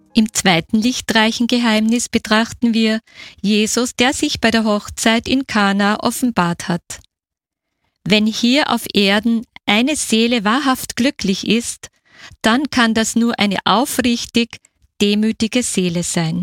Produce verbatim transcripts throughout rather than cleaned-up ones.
Im zweiten lichtreichen Geheimnis betrachten wir Jesus, der sich bei der Hochzeit in Kana offenbart hat. Wenn hier auf Erden eine Seele wahrhaft glücklich ist, dann kann das nur eine aufrichtig demütige Seele sein.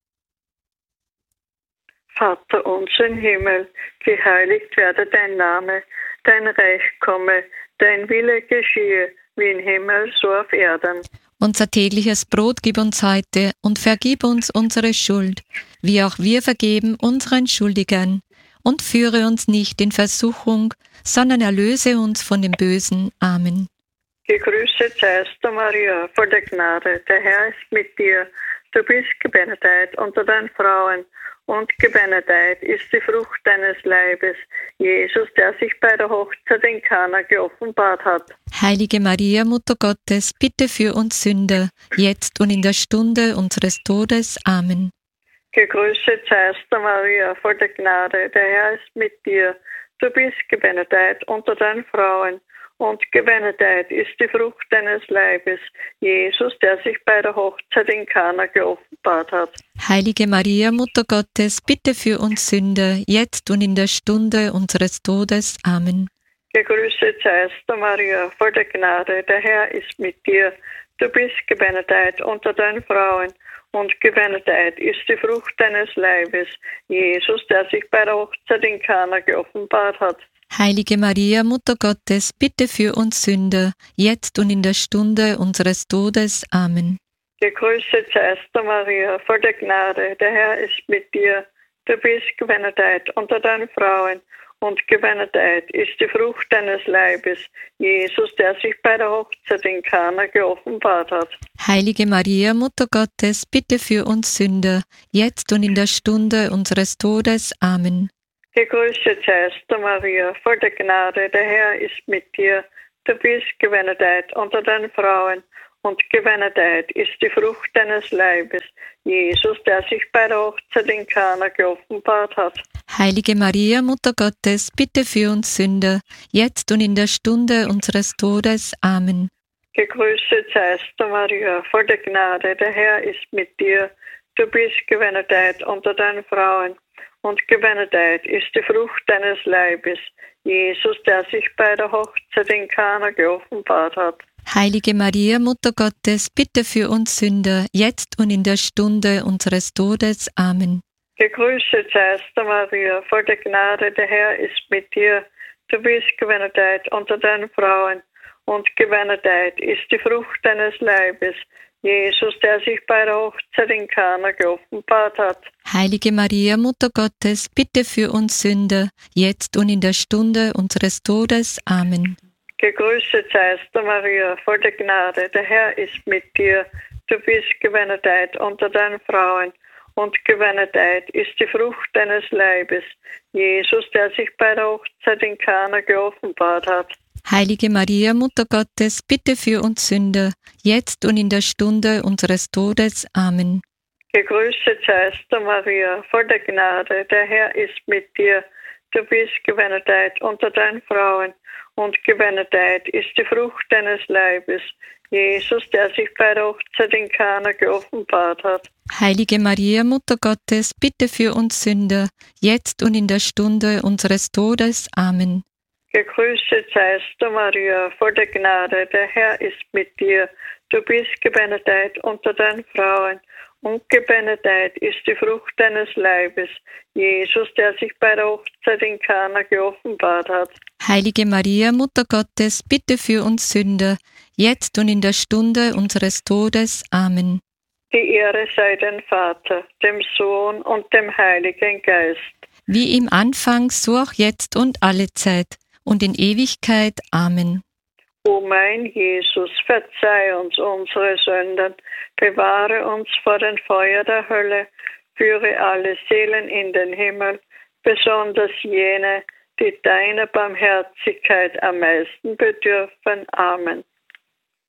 Vater unser im Himmel, geheiligt werde dein Name, dein Reich komme, dein Wille geschehe, wie im Himmel, so auf Erden. Unser tägliches Brot gib uns heute und vergib uns unsere Schuld, wie auch wir vergeben unseren Schuldigern. Und führe uns nicht in Versuchung, sondern erlöse uns von dem Bösen. Amen. Gegrüßet seist du, Maria, voll der Gnade, der Herr ist mit dir. Du bist gebenedeit unter den Frauen, und gebenedeit ist die Frucht deines Leibes, Jesus, der sich bei der Hochzeit in Kana geoffenbart hat. Heilige Maria, Mutter Gottes, bitte für uns Sünder, jetzt und in der Stunde unseres Todes. Amen. Gegrüßet seist du, Maria, voll der Gnade, der Herr ist mit dir. Du bist gebenedeit unter den Frauen, und gebenedeit ist die Frucht deines Leibes, Jesus, der sich bei der Hochzeit in Kana geoffenbart hat. Heilige Maria, Mutter Gottes, bitte für uns Sünder, jetzt und in der Stunde unseres Todes. Amen. Gegrüßet seist du, Maria, voll der Gnade, der Herr ist mit dir. Du bist gebenedeit unter den Frauen, und gebenedeit ist die Frucht deines Leibes, Jesus, der sich bei der Hochzeit in Kana geoffenbart hat. Heilige Maria, Mutter Gottes, bitte für uns Sünder, jetzt und in der Stunde unseres Todes. Amen. Gegrüßet seist du, Maria, voll der Gnade, der Herr ist mit dir. Du bist gebenedeit unter den Frauen, und gebenedeit ist die Frucht deines Leibes, Jesus, der sich bei der Hochzeit in Kana geoffenbart hat. Heilige Maria, Mutter Gottes, bitte für uns Sünder, jetzt und in der Stunde unseres Todes. Amen. Gegrüßet seist du, Maria, voll der Gnade, der Herr ist mit dir. Du bist gebenedeit unter den Frauen, und gebenedeit ist die Frucht deines Leibes, Jesus, der sich bei der Hochzeit in Kana geoffenbart hat. Heilige Maria, Mutter Gottes, bitte für uns Sünder, jetzt und in der Stunde unseres Todes. Amen. Gegrüßet seist du, Maria, voll der Gnade, der Herr ist mit dir. Du bist gebenedeit unter den Frauen, und gebenedeit ist die Frucht deines Leibes, Jesus, der sich bei der Hochzeit in Kana geoffenbart hat. Heilige Maria, Mutter Gottes, bitte für uns Sünder, jetzt und in der Stunde unseres Todes. Amen. Gegrüßet seist du, Maria, voll der Gnade, der Herr ist mit dir. Du bist gebenedeit unter den Frauen, und gebenedeit ist die Frucht deines Leibes, Jesus, der sich bei der Hochzeit in Kana geoffenbart hat. Heilige Maria, Mutter Gottes, bitte für uns Sünder, jetzt und in der Stunde unseres Todes. Amen. Gegrüßet seist du, Maria, voll der Gnade, der Herr ist mit dir. Du bist gebenedeit unter den Frauen, und gebenedeit ist die Frucht deines Leibes, Jesus, der sich bei der Hochzeit in Kana geoffenbart hat. Heilige Maria, Mutter Gottes, bitte für uns Sünder, jetzt und in der Stunde unseres Todes. Amen. Gegrüßet seist du, Maria, voll der Gnade, der Herr ist mit dir. Du bist gebenedeit unter den Frauen, und gebenedeit ist die Frucht deines Leibes, Jesus, der sich bei der Hochzeit in Kana geoffenbart hat. Heilige Maria, Mutter Gottes, bitte für uns Sünder, jetzt und in der Stunde unseres Todes. Amen. Gegrüßet seist du, Maria, voll der Gnade, der Herr ist mit dir. Du bist gebenedeit unter den Frauen, und gebenedeit ist die Frucht deines Leibes, Jesus, der sich bei der Hochzeit in Kana geoffenbart hat. Heilige Maria, Mutter Gottes, bitte für uns Sünder, jetzt und in der Stunde unseres Todes. Amen. Die Ehre sei dem Vater, dem Sohn und dem Heiligen Geist. Wie im Anfang, so auch jetzt und alle Zeit und in Ewigkeit. Amen. O mein Jesus, verzeih uns unsere Sünden, bewahre uns vor dem Feuer der Hölle, führe alle Seelen in den Himmel, besonders jene, die deiner Barmherzigkeit am meisten bedürfen. Amen.